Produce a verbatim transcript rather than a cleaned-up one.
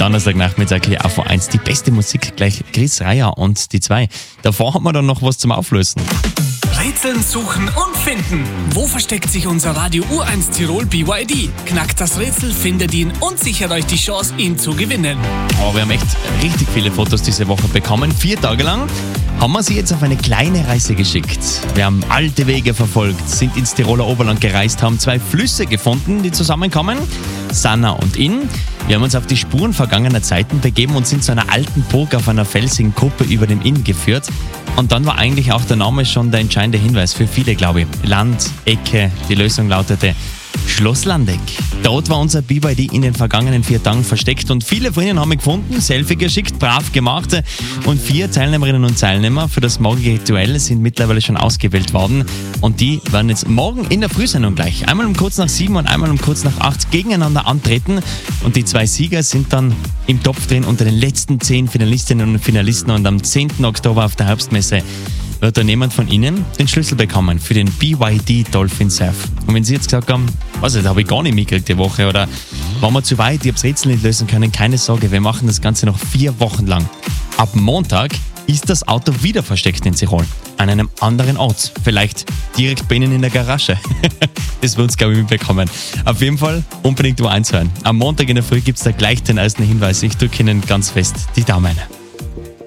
Donnerstagnachmittag hier auf eins. Die beste Musik, gleich Chris Rea und die zwei. Davor haben wir dann noch was zum Auflösen. Rätseln, suchen und finden. Wo versteckt sich unser Radio U eins Tirol B Y D? Knackt das Rätsel, findet ihn und sichert euch die Chance, ihn zu gewinnen. Oh, wir haben echt richtig viele Fotos diese Woche bekommen. Vier Tage lang haben wir sie jetzt auf eine kleine Reise geschickt. Wir haben alte Wege verfolgt, sind ins Tiroler Oberland gereist, haben zwei Flüsse gefunden, die zusammenkommen, Sanna und Inn. Wir haben uns auf die Spuren vergangener Zeiten begeben und sind zu einer alten Burg auf einer felsigen Kuppe über dem Inn geführt. Und dann war eigentlich auch der Name schon der entscheidende Hinweis für viele, glaube ich. Land, Ecke, die Lösung lautete Schloss Landeck. Dort war unser B Y D in den vergangenen vier Tagen versteckt und viele von Ihnen haben ihn gefunden, Selfie geschickt, brav gemacht und vier Teilnehmerinnen und Teilnehmer für das morgige Duell sind mittlerweile schon ausgewählt worden und die werden jetzt morgen in der Frühsendung gleich einmal um kurz nach sieben und einmal um kurz nach acht gegeneinander antreten und die zwei Sieger sind dann im Topf drin unter den letzten zehn Finalistinnen und Finalisten und am zehnten Oktober auf der Herbstmesse wird dann jemand von Ihnen den Schlüssel bekommen für den B Y D Dolphin Surf. Und wenn Sie jetzt gesagt haben, was, das habe ich gar nicht mitgekriegt die Woche oder war mir zu weit, ich habe das Rätsel nicht lösen können, keine Sorge, wir machen das Ganze noch vier Wochen lang. Ab Montag ist das Auto wieder versteckt in Tirol, an einem anderen Ort, vielleicht direkt bei Ihnen in der Garage. Das wird uns, glaube ich, mitbekommen. Auf jeden Fall unbedingt U eins hören. Am Montag in der Früh gibt es da gleich den ersten Hinweis. Ich drücke Ihnen ganz fest die Daumen.